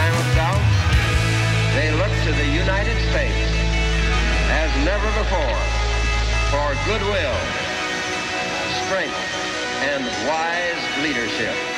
time of doubt, they look to the United States as never before for goodwill, strength, and wise leadership.